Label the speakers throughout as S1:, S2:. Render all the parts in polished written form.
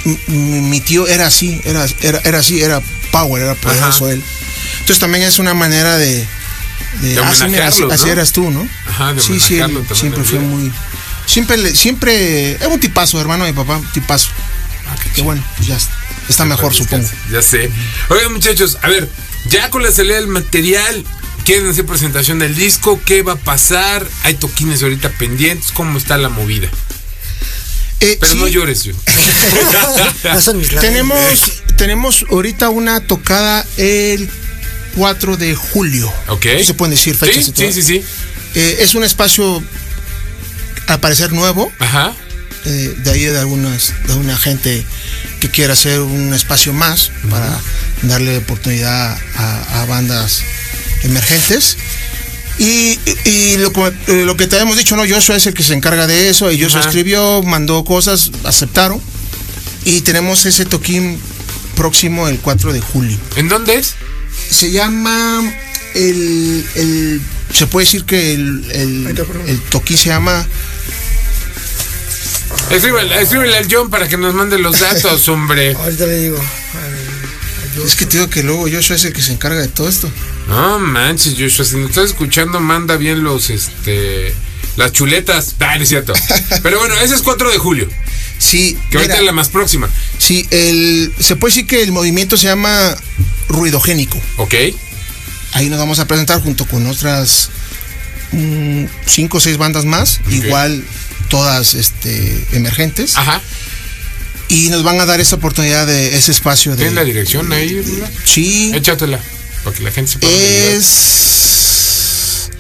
S1: mi tío era así, era power, era poderoso él. Entonces también es una manera de así eras tú, ¿no?
S2: Ajá, de
S1: sí, siempre fue muy... Siempre es un tipazo, hermano de mi papá, un tipazo. Que bueno, ya está mejor, supongo.
S2: Ya sé. Oigan, muchachos, a ver, ya con la salida del material, ¿quieren hacer presentación del disco? ¿Qué va a pasar? ¿Hay toquines ahorita pendientes? ¿Cómo está la movida? Pero sí. No llores, yo.
S1: Tenemos ahorita una tocada el 4 de julio.
S2: Ok.
S1: ¿Se pueden decir fechas?
S2: Sí.
S1: Es un espacio, al parecer, nuevo.
S2: Ajá.
S1: De ahí de una gente que quiera hacer un espacio más para darle oportunidad a bandas emergentes. Y lo que te habíamos dicho, ¿no? Joshua es el que se encarga de eso, y Joshua escribió, mandó cosas, aceptaron, y tenemos ese toquín próximo el 4 de julio.
S2: ¿En dónde es?
S1: Se llama se puede decir que el toquín se llama...
S2: Escríbele al John para que nos mande los datos, hombre.
S3: Ahorita le digo.
S1: Es que te digo que luego Joshua es el que se encarga de todo esto.
S2: No manches, Joshua, si nos estás escuchando, manda bien las chuletas. No es cierto. Pero bueno, ese es 4 de julio.
S1: Sí.
S2: Que ahorita es la más próxima.
S1: Sí, se puede decir que el movimiento se llama Ruidogénico.
S2: Ok.
S1: Ahí nos vamos a presentar junto con otras 5 o 6 bandas más. Okay. Igual todas emergentes.
S2: Ajá.
S1: Y nos van a dar esa oportunidad de ese espacio.
S2: ¿Tienes la dirección ahí, Rula?
S1: Sí.
S2: Échatela, para que la gente se pueda
S1: Es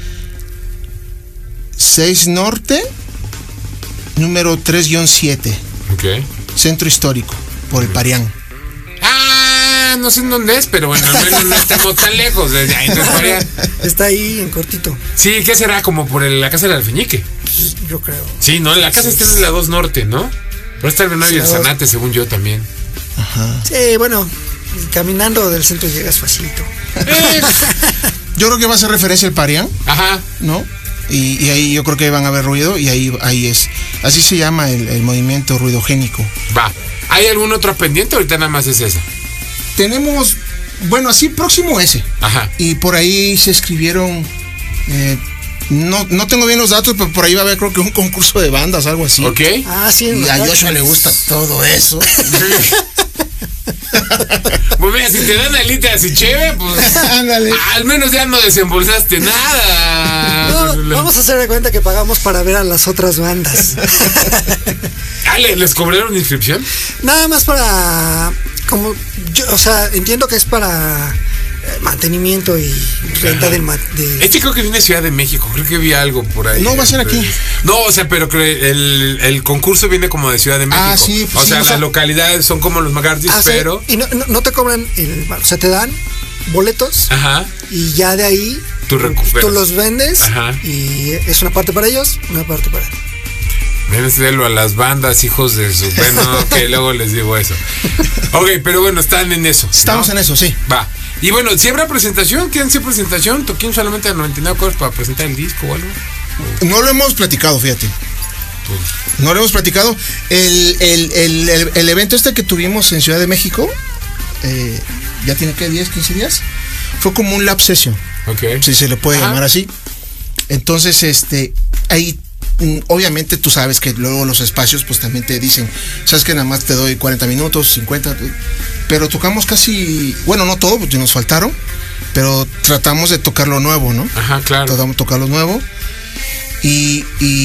S1: 6 Norte, número 3-7.
S2: Ok.
S1: Centro Histórico, por el Parián.
S2: Ah, no sé en dónde es, pero bueno, al menos no estamos tan lejos. Ahí no es Parián.
S3: Está ahí en cortito.
S2: Sí, ¿qué será? Como por la casa del Alfeñique.
S3: Yo creo.
S2: Sí, ¿no? La casa está en la 2 Norte, ¿no? Pero está el Venado y el Zanate, según yo también.
S1: Ajá.
S3: Sí, bueno, caminando del centro llegas facilito.
S1: Yo creo que va a ser referencia al Parián.
S2: Ajá.
S1: ¿No? Y ahí yo creo que van a haber ruido, y ahí es. Así se llama el movimiento ruidogénico.
S2: Va. ¿Hay algún otro pendiente? Ahorita nada más es esa.
S1: Tenemos, bueno, así próximo ese.
S2: Ajá.
S1: Y por ahí se escribieron... No tengo bien los datos, pero por ahí va a haber, creo que un concurso de bandas, algo así.
S2: Ok.
S3: Ah, sí.
S1: Y a Joshua le gusta todo eso.
S2: Pues mira, si te dan alitas y chévere, pues
S1: ándale.
S2: Al menos ya no desembolsaste nada.
S3: No, vamos a hacer de cuenta que pagamos para ver a las otras bandas.
S2: ¿Les cobraron inscripción?
S3: Nada más para... o sea, entiendo que es para... mantenimiento y renta del
S2: Este creo que viene de Ciudad de México, creo que vi algo por ahí.
S1: No, va a ser aquí.
S2: No, o sea, pero el concurso viene como de Ciudad de México.
S1: Ah, sí.
S2: Pues las localidades son como los McCarthy's, pero...
S3: Sí. Y no te cobran, o sea, te dan boletos.
S2: Ajá.
S3: Y ya de ahí
S2: tú
S3: los vendes.
S2: Ajá.
S3: Y es una parte para ellos, una parte para...
S2: Véndelo a las bandas, hijos de su... Bueno, que luego les digo eso. Ok, pero bueno, están en eso.
S1: Estamos en eso, sí.
S2: Va. Y bueno, si habrá presentación, ¿quieren hacer presentación? ¿Toquín solamente a 99 cosas para presentar el disco o algo?
S1: No lo hemos platicado, fíjate.
S2: Pues.
S1: No lo hemos platicado. El evento que tuvimos en Ciudad de México, ya tiene que 10, 15 días, fue como un lab session.
S2: Ok.
S1: Si se le puede llamar así. Entonces, ahí obviamente tú sabes que luego los espacios pues también te dicen, sabes que nada más te doy 40 minutos, 50, pero tocamos casi, bueno, no todo, porque nos faltaron, pero tratamos de tocar lo nuevo, ¿no?
S2: Ajá, claro.
S1: Tratamos de tocar lo nuevo y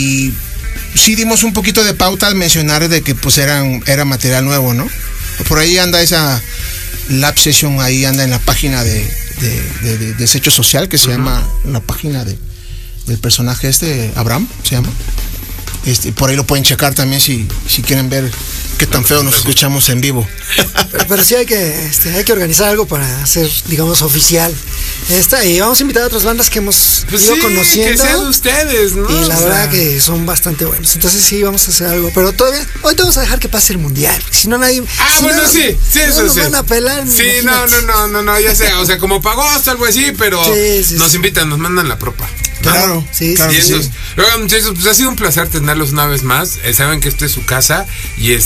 S1: sí dimos un poquito de pauta al mencionar de que pues era material nuevo, ¿no? Por ahí anda esa lab session, ahí anda en la página de Desecho Social, que se llama la página del personaje Abraham se llama. Por ahí lo pueden checar también si quieren ver qué tan feo nos escuchamos en vivo.
S3: Pero sí hay que organizar algo para hacer, digamos, oficial. Y vamos a invitar a otras bandas que hemos ido conociendo.
S2: Que sean ustedes, ¿no?
S3: Y la verdad que son bastante buenos. Entonces sí, vamos a hacer algo. Pero todavía, hoy te vamos a dejar que pase el mundial. Porque si no nadie...
S2: sí, eso
S3: nos van a pelar.
S2: Sí, no, ya sé. O sea, como pagó hasta algo así, pero nos invitan, nos mandan la propa.
S1: Claro,
S3: sí.
S2: Luego, muchachos, pues ha sido un placer tenerlos una vez más. Saben que esta es su casa y